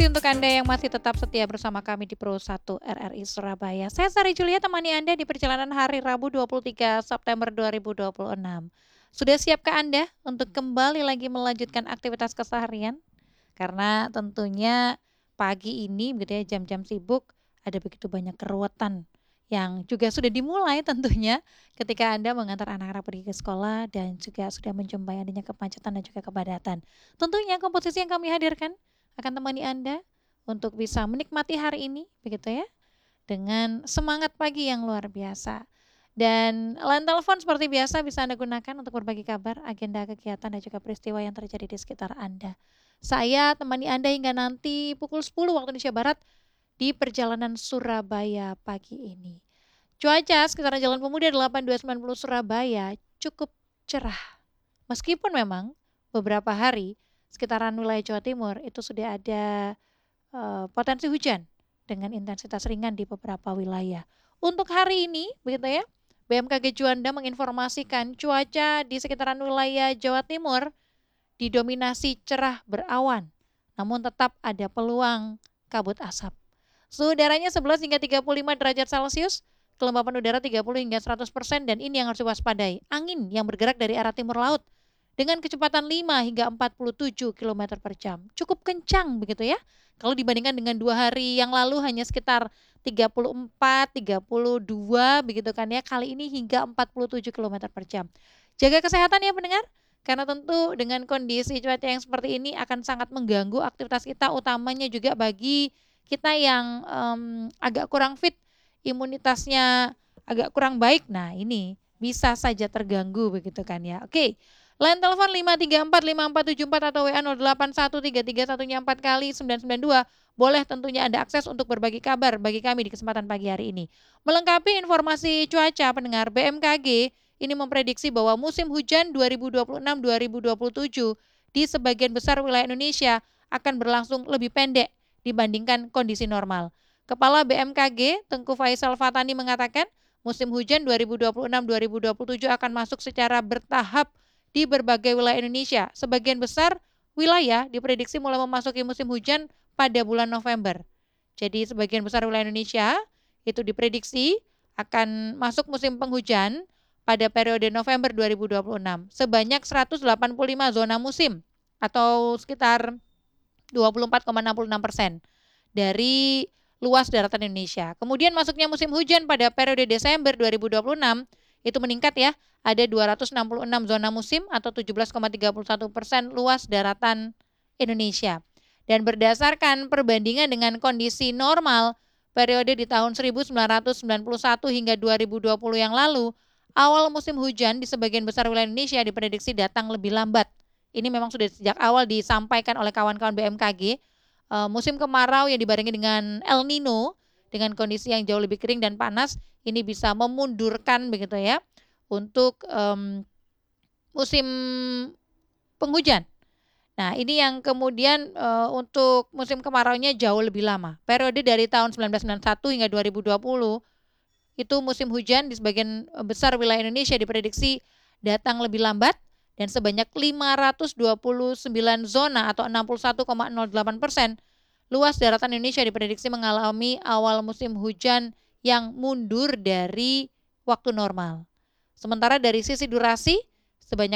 kasih untuk Anda yang masih tetap setia bersama kami di Pro 1 RRI Surabaya. Saya Sari Julia temani Anda di perjalanan hari Rabu 23 September 2026. Sudah siapkah Anda untuk kembali lagi melanjutkan aktivitas keseharian? Karena tentunya pagi ini begitu ya jam-jam sibuk ada begitu banyak keruwetan yang juga sudah dimulai tentunya ketika Anda mengantar anak-anak pergi ke sekolah dan juga sudah menjumpai adanya kemacetan dan juga kepadatan. Tentunya komposisi yang kami hadirkan akan temani Anda untuk bisa menikmati hari ini begitu ya dengan semangat pagi yang luar biasa. Dan line telepon seperti biasa bisa Anda gunakan untuk berbagi kabar, agenda kegiatan dan juga peristiwa yang terjadi di sekitar Anda. Saya temani Anda hingga nanti pukul 10 waktu Indonesia Barat di perjalanan Surabaya pagi ini. Cuaca sekitaran Jalan Pemuda 8290 Surabaya cukup cerah. Meskipun memang beberapa hari sekitaran wilayah Jawa Timur itu sudah ada potensi hujan dengan intensitas ringan di beberapa wilayah. Untuk hari ini, begitu ya, BMKG Juanda menginformasikan cuaca di sekitaran wilayah Jawa Timur didominasi cerah berawan, namun tetap ada peluang kabut asap. Suhu udaranya 11 hingga 35 derajat Celcius, kelembapan udara 30 hingga 100% dan ini yang harus diwaspadai. Angin yang bergerak dari arah timur laut dengan kecepatan 5 hingga 47 km per jam. Cukup kencang begitu ya. Kalau dibandingkan dengan 2 hari yang lalu hanya sekitar 34, 32 begitu kan ya. Kali ini hingga 47 km per jam. Jaga kesehatan ya pendengar. Karena tentu dengan kondisi cuaca yang seperti ini akan sangat mengganggu aktivitas kita, utamanya juga bagi kita yang agak kurang fit, imunitasnya agak kurang baik. Nah ini bisa saja terganggu begitu kan ya. Oke. Line telepon 5345474 atau WA 081331-nya 4 kali 992. Boleh tentunya Anda akses untuk berbagi kabar bagi kami di kesempatan pagi hari ini. Melengkapi informasi cuaca pendengar, BMKG ini memprediksi bahwa musim hujan 2026-2027 di sebagian besar wilayah Indonesia akan berlangsung lebih pendek dibandingkan kondisi normal. Kepala BMKG Tengku Faisal Fatani mengatakan musim hujan 2026-2027 akan masuk secara bertahap di berbagai wilayah Indonesia. Sebagian besar wilayah diprediksi mulai memasuki musim hujan pada bulan November. Jadi sebagian besar wilayah Indonesia itu diprediksi akan masuk musim penghujan pada periode November 2026. Sebanyak 185 zona musim atau sekitar 24,66% dari luas daratan Indonesia. Kemudian masuknya musim hujan pada periode Desember 2026 itu meningkat ya, ada 266 zona musim atau 17,31% luas daratan Indonesia. Dan berdasarkan perbandingan dengan kondisi normal periode di tahun 1991 hingga 2020 yang lalu, awal musim hujan di sebagian besar wilayah Indonesia diprediksi datang lebih lambat. Ini memang sudah sejak awal disampaikan oleh kawan-kawan BMKG. Musim kemarau yang dibarengi dengan El Nino dengan kondisi yang jauh lebih kering dan panas ini bisa memundurkan begitu ya untuk musim penghujan. Nah ini yang kemudian untuk musim kemaraunya jauh lebih lama. Periode dari tahun 1991 hingga 2020 itu musim hujan di sebagian besar wilayah Indonesia diprediksi datang lebih lambat dan sebanyak 529 zona atau 61,08% luas daratan Indonesia diprediksi mengalami awal musim hujan yang mundur dari waktu normal. Sementara dari sisi durasi, sebanyak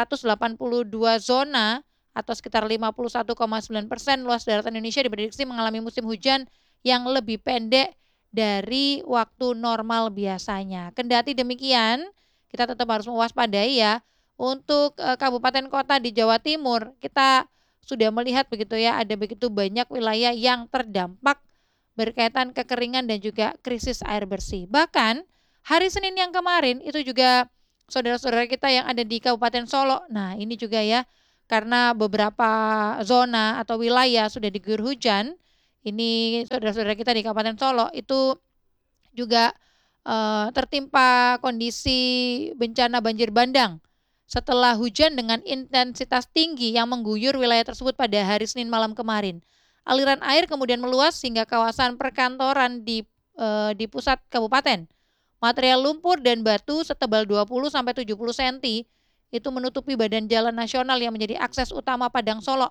482 zona atau sekitar 51,9% luas daratan Indonesia diprediksi mengalami musim hujan yang lebih pendek dari waktu normal biasanya. Kendati demikian, kita tetap harus mewaspadai ya. Untuk kabupaten kota di Jawa Timur, kita sudah melihat begitu ya, ada begitu banyak wilayah yang terdampak berkaitan kekeringan dan juga krisis air bersih. Bahkan hari Senin yang kemarin itu juga saudara-saudara kita yang ada di Kabupaten Solo. Nah, ini juga ya, karena beberapa zona atau wilayah sudah diguyur hujan. Ini saudara-saudara kita di Kabupaten Solo itu juga tertimpa kondisi bencana banjir bandang setelah hujan dengan intensitas tinggi yang mengguyur wilayah tersebut pada hari Senin malam kemarin. Aliran air kemudian meluas hingga kawasan perkantoran di pusat kabupaten. Material lumpur dan batu setebal 20 sampai 70 cm itu menutupi badan jalan nasional yang menjadi akses utama Padang Solo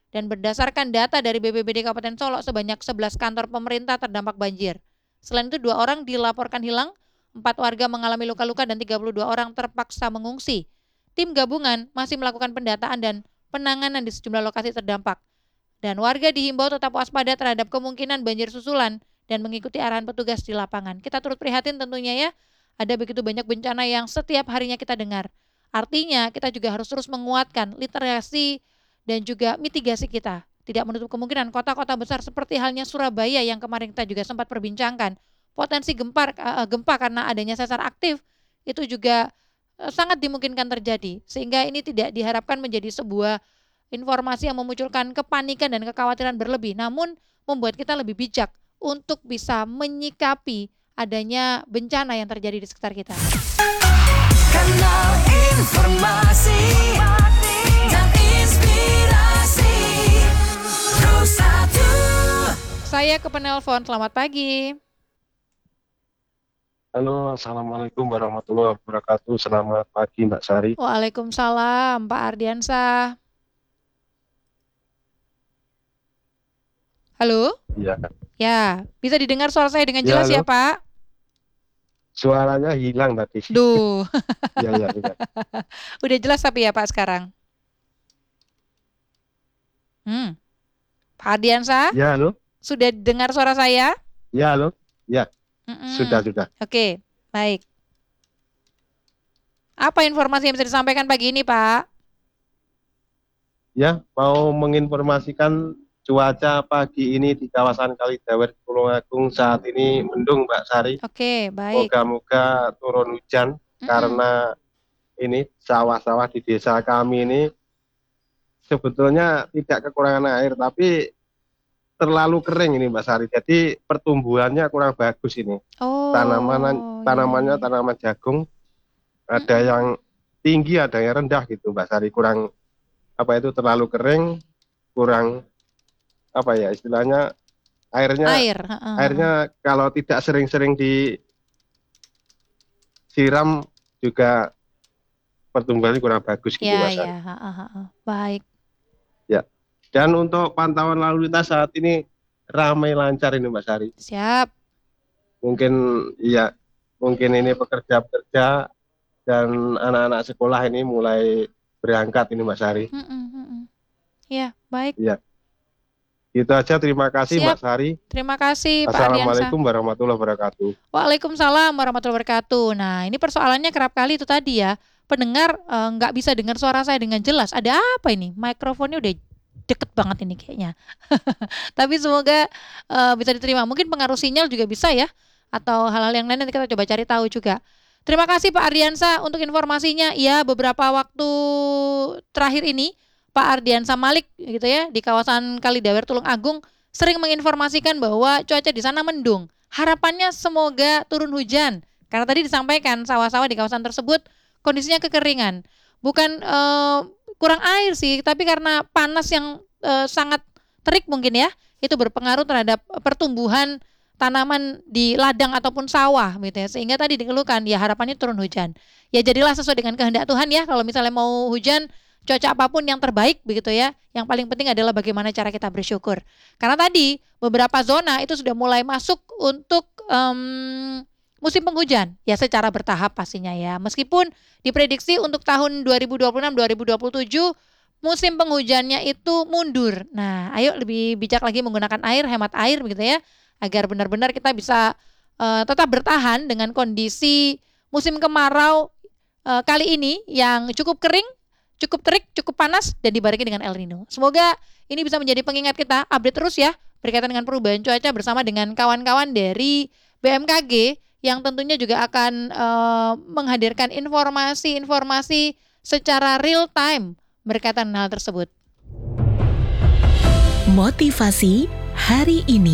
Dan berdasarkan data dari BPBD Kabupaten Solok, sebanyak 11 kantor pemerintah terdampak banjir. Selain itu 2 orang dilaporkan hilang, 4 warga mengalami luka-luka dan 32 orang terpaksa mengungsi. Tim gabungan masih melakukan pendataan dan penanganan di sejumlah lokasi terdampak. Dan warga dihimbau tetap waspada terhadap kemungkinan banjir susulan dan mengikuti arahan petugas di lapangan. Kita turut prihatin tentunya ya, ada begitu banyak bencana yang setiap harinya kita dengar. Artinya kita juga harus terus menguatkan literasi dan juga mitigasi kita. Tidak menutup kemungkinan kota-kota besar seperti halnya Surabaya yang kemarin kita juga sempat perbincangkan. Potensi gempa karena adanya sesar aktif itu juga sangat dimungkinkan terjadi. Sehingga ini tidak diharapkan menjadi sebuah informasi yang memunculkan kepanikan dan kekhawatiran berlebih. Namun membuat kita lebih bijak untuk bisa menyikapi adanya bencana yang terjadi di sekitar kita. Kanal informasi dan inspirasi Pro 1. Saya ke penelpon, selamat pagi. Halo, Assalamualaikum warahmatullahi wabarakatuh. Selamat pagi Mbak Sari. Waalaikumsalam Pak Ardiansah. Halo? Iya. Ya, bisa didengar suara saya dengan Ya, jelas ya halo. Pak? Suaranya hilang tadi. Duh, Iya. udah jelas tapi ya Pak sekarang. Pak Ardiansah, Ya, halo. sudah dengar suara saya? Ya, halo. Ya, Mm-mm. sudah. Oke, baik. Apa informasi yang bisa disampaikan pagi ini Pak? Ya, mau menginformasikan cuaca pagi ini di kawasan Kalidawer Tulungagung saat ini mendung Mbak Sari. Oke, baik. Moga-moga turun hujan karena ini sawah-sawah di desa kami ini sebetulnya tidak kekurangan air tapi terlalu kering ini Mbak Sari. Jadi pertumbuhannya kurang bagus ini. Oh, Tanamannya iya. tanaman jagung ada yang tinggi ada yang rendah gitu Mbak Sari, kurang terlalu kering, kurang istilahnya airnya kalau tidak sering-sering disiram juga pertumbuhannya kurang bagus gitu Mbak Sari. Baik. Ya. Dan untuk pantauan lalu lintas saat ini ramai lancar ini Mbak Sari. Siap. Mungkin ini pekerja-pekerja dan anak-anak sekolah ini mulai berangkat ini Mbak Sari. Ya, baik. Iya. Itu aja, terima kasih Siap. Mbak Sari. Terima kasih Pak Ardiansah. Assalamualaikum warahmatullahi wabarakatuh. Waalaikumsalam warahmatullahi wabarakatuh. Nah, ini persoalannya kerap kali itu tadi ya, pendengar nggak bisa dengar suara saya dengan jelas. Ada apa ini? Mikrofonnya udah deket banget ini kayaknya. Tapi semoga bisa diterima. Mungkin pengaruh sinyal juga bisa ya, atau hal-hal yang lain nanti kita coba cari tahu juga. Terima kasih Pak Ardiansah untuk informasinya. Ya, beberapa waktu terakhir ini Pak Ardiansah Malik gitu ya di kawasan Kalidawer Tulungagung sering menginformasikan bahwa cuaca di sana mendung. Harapannya semoga turun hujan. Karena tadi disampaikan sawah-sawah di kawasan tersebut kondisinya kekeringan. Bukan kurang air sih, tapi karena panas yang sangat terik mungkin ya, itu berpengaruh terhadap pertumbuhan tanaman di ladang ataupun sawah gitu ya. Sehingga tadi dikeluhkan ya harapannya turun hujan. Ya jadilah sesuai dengan kehendak Tuhan ya, kalau misalnya mau hujan cuaca apapun yang terbaik begitu ya. Yang paling penting adalah bagaimana cara kita bersyukur. Karena tadi beberapa zona itu sudah mulai masuk untuk musim penghujan ya secara bertahap pastinya ya. Meskipun diprediksi untuk tahun 2026-2027 musim penghujannya itu mundur. Nah, ayo lebih bijak lagi menggunakan air, hemat air begitu ya, agar benar-benar kita bisa tetap bertahan dengan kondisi musim kemarau kali ini yang cukup kering, cukup terik, cukup panas dan dibarengi dengan El Nino. Semoga ini bisa menjadi pengingat kita, update terus ya berkaitan dengan perubahan cuaca bersama dengan kawan-kawan dari BMKG yang tentunya juga akan menghadirkan informasi-informasi secara real time berkaitan hal tersebut. Motivasi hari ini.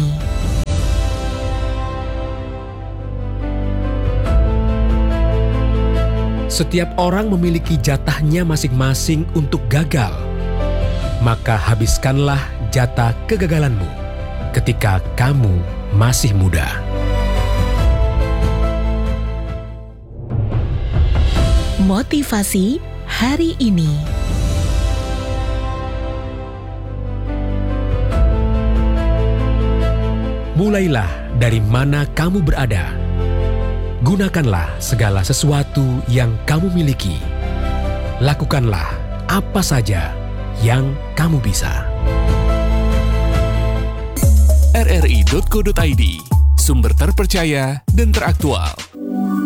Setiap orang memiliki jatahnya masing-masing untuk gagal. Maka habiskanlah jatah kegagalanmu ketika kamu masih muda. Motivasi hari ini. Mulailah dari mana kamu berada. Gunakanlah segala sesuatu yang kamu miliki. Lakukanlah apa saja yang kamu bisa. rri.co.id, sumber terpercaya dan teraktual.